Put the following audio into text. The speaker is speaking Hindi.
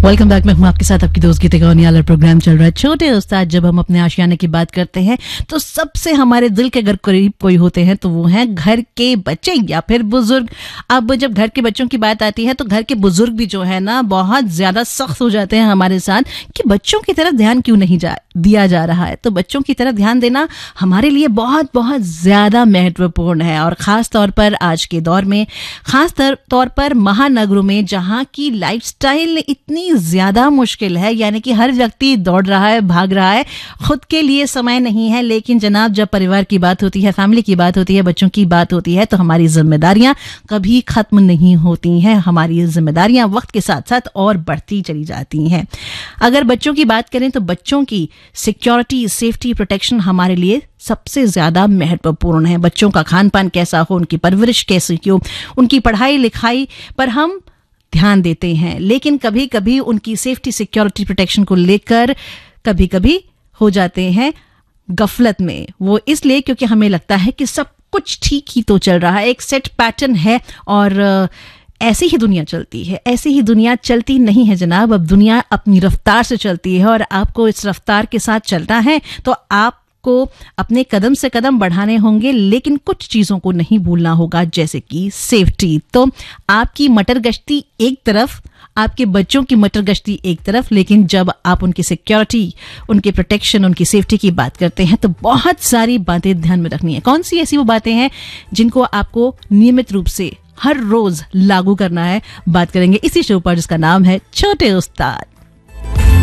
Welcome back. मैं हूं आपके साथ आपकी दोस्त गीता गौनियाल। प्रोग्राम चल रहा है छोटे उस्ताद। जब हम अपने आशियाने की बात करते हैं तो सबसे हमारे दिल के अगर करीब कोई होते हैं तो वो हैं घर के बच्चे या फिर बुजुर्ग। अब जब घर के बच्चों की बात आती है तो घर के बुजुर्ग भी जो है ना बहुत ज्यादा सख्त हो जाते हैं हमारे साथ कि बच्चों की तरफ ध्यान क्यों नहीं दिया जा रहा है। तो बच्चों की तरफ ध्यान देना हमारे लिए बहुत बहुत ज्यादा महत्वपूर्ण है, और खास तौर पर आज के दौर में, खास तौर पर महानगरों में जहां की लाइफस्टाइल इतनी ज्यादा मुश्किल है, यानी कि हर व्यक्ति दौड़ रहा है, भाग रहा है, खुद के लिए समय नहीं है। लेकिन जनाब जब परिवार की बात होती है, फैमिली की बात होती है, बच्चों की बात होती है तो हमारी जिम्मेदारियां कभी खत्म नहीं होती हैं। हमारी जिम्मेदारियां वक्त के साथ साथ और बढ़ती चली जाती हैं। अगर बच्चों की बात करें तो बच्चों की सिक्योरिटी, सेफ्टी, प्रोटेक्शन हमारे लिए सबसे ज्यादा महत्वपूर्ण है। बच्चों का खान पान कैसा हो, उनकी परवरिश कैसी हो, उनकी पढ़ाई लिखाई पर हम ध्यान देते हैं, लेकिन कभी कभी उनकी सेफ्टी, सिक्योरिटी, प्रोटेक्शन को लेकर कभी कभी हो जाते हैं गफलत में। वो इसलिए क्योंकि हमें लगता है कि सब कुछ ठीक ही तो चल रहा है, एक सेट पैटर्न है और ऐसी ही दुनिया चलती है। ऐसी ही दुनिया चलती नहीं है जनाब। अब दुनिया अपनी रफ्तार से चलती है और आपको इस रफ्तार के साथ चलना है तो आपको अपने कदम से कदम बढ़ाने होंगे, लेकिन कुछ चीजों को नहीं भूलना होगा, जैसे कि सेफ्टी। तो आपकी मटर गश्ती एक तरफ, आपके बच्चों की मटर गश्ती एक तरफ, लेकिन जब आप उनकी सिक्योरिटी, उनके प्रोटेक्शन, उनकी सेफ्टी की बात करते हैं तो बहुत सारी बातें ध्यान में रखनी है। कौन सी ऐसी वो बातें हैं जिनको आपको नियमित रूप से हर रोज लागू करना है, बात करेंगे इसी शो पर जिसका नाम है छोटे उस्ताद।